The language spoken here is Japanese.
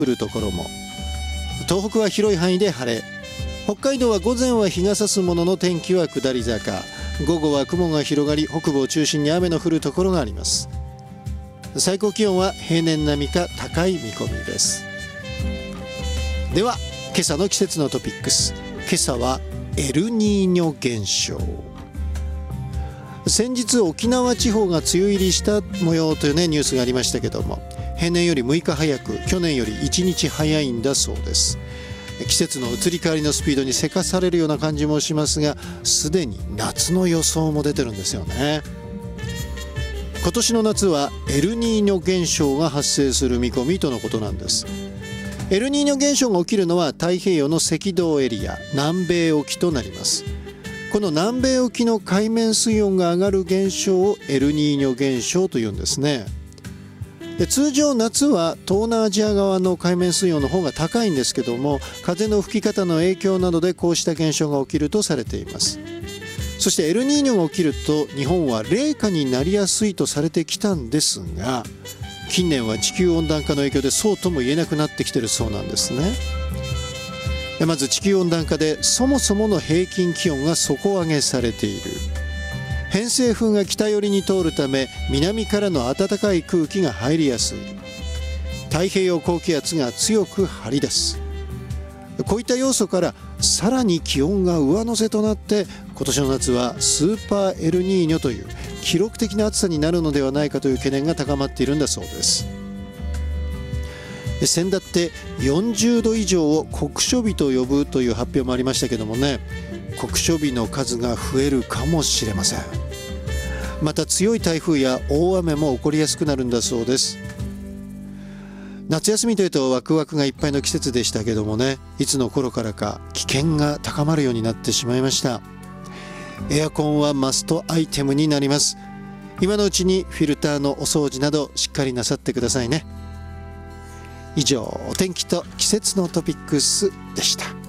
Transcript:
降るところも。東北は広い範囲で晴れ。北海道は午前は日が差すものの天気は下り坂。午後は雲が広がり、北部を中心に雨の降るところがあります。最高気温は平年並みか高い見込みです。では今朝の季節のトピックス。今朝はエルニーニョ現象。先日沖縄地方が梅雨入りした模様というニュースがありましたけども、平年より6日早く、去年より1日早いんだそうです。季節の移り変わりのスピードにせかされるような感じもしますが、すでに夏の予想も出てるんですよね。今年の夏はエルニーニョ現象が発生する見込みとのことなんです。エルニーニョ現象が起きるのは太平洋の赤道エリア、南米沖となります。この南米沖の海面水温が上がる現象をエルニーニョ現象というんですね。で、通常夏は東南アジア側の海面水温の方が高いんですけども、風の吹き方の影響などでこうした現象が起きるとされています。そしてエルニーニョが起きると日本は冷夏になりやすいとされてきたんですが、近年は地球温暖化の影響でそうとも言えなくなってきているそうなんですね。で、まず地球温暖化でそもそもの平均気温が底上げされている。偏西風が北寄りに通るため南からの暖かい空気が入りやすい。太平洋高気圧が強く張り出す。こういった要素からさらに気温が上乗せとなって、今年の夏はスーパーエルニーニョという記録的な暑さになるのではないかという懸念が高まっているんだそうです。先だって40度以上を酷暑日と呼ぶという発表もありましたけどもね、酷暑日の数が増えるかもしれません。また強い台風や大雨も起こりやすくなるんだそうです。夏休みというとワクワクがいっぱいの季節でしたけどもね、いつの頃からか危険が高まるようになってしまいました。エアコンはマストアイテムになります。今のうちにフィルターのお掃除などしっかりなさってくださいね。以上、お天気と季節のトピックスでした。